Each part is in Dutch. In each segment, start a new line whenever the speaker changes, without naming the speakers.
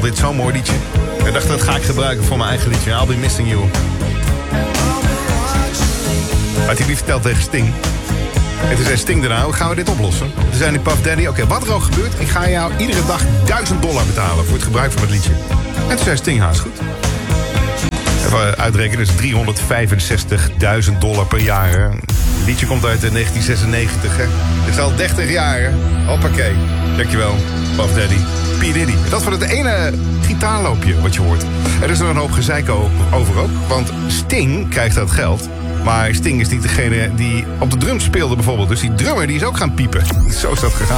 dit zo'n mooi liedje. Ik dacht, dat ga ik gebruiken voor mijn eigen liedje. I'll Be Missing You. Had hij die verteld tegen Sting. En toen zei Sting daarna, hoe gaan we dit oplossen? Toen zei die Puff Daddy, oké, wat er ook gebeurt... ik ga jou iedere dag $1000 betalen voor het gebruik van het liedje. En toen zei Sting, haast goed. Even uitrekenen, dus $365.000 per jaar. Hè. Het liedje komt uit 1996, hè. Het is al 30 jaar, hè. Hoppakee. Dankjewel, Puff Daddy. P. Diddy. Dat was het ene gitaarloopje wat je hoort. Er is er een hoop gezeik over ook, want Sting krijgt dat geld... Maar Sting is niet degene die op de drums speelde bijvoorbeeld. Dus die drummer die is ook gaan piepen. Zo is dat gegaan.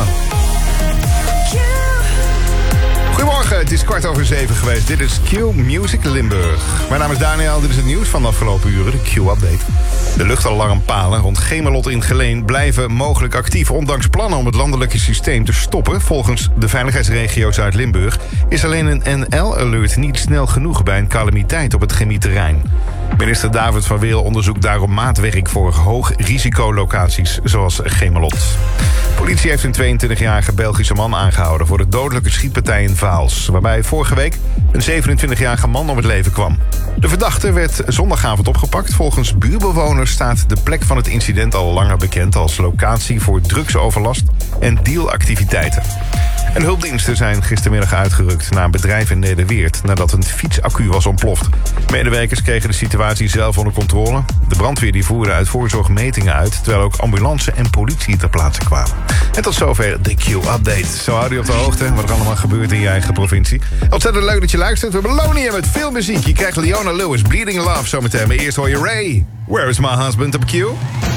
Goedemorgen, het is 6:15 geweest. Dit is Q Music Limburg. Mijn naam is Daniel, dit is het nieuws van de afgelopen uren, de Q-update. De luchtalarmpalen rond Gemelot in Geleen blijven mogelijk actief... ondanks plannen om het landelijke systeem te stoppen. Volgens de veiligheidsregio Zuid-Limburg... is alleen een NL-alert niet snel genoeg bij een calamiteit op het chemieterrein. Minister David van Weel onderzoekt daarom maatwerk voor hoogrisicolocaties zoals Gemelot. Politie heeft een 22-jarige Belgische man aangehouden voor de dodelijke schietpartij in Vaals, waarbij vorige week een 27-jarige man om het leven kwam. De verdachte werd zondagavond opgepakt. Volgens buurbewoners staat de plek van het incident al langer bekend als locatie voor drugsoverlast en dealactiviteiten. En hulpdiensten zijn gistermiddag uitgerukt naar een bedrijf in Nederweert nadat een fietsaccu was ontploft. Medewerkers kregen de situatie zelf onder controle. De brandweer die voerde uit voorzorg metingen uit, terwijl ook ambulance en politie ter plaatse kwamen. En tot zover de Q-update. Zo houden je op de hoogte wat er allemaal gebeurt in je eigen provincie. Ontzettend leuk dat je luistert. We belonen je met veel muziek. Je krijgt Leona Lewis, Bleeding Love zometeen. Maar eerst hoor je Ray. Where is my husband op Q?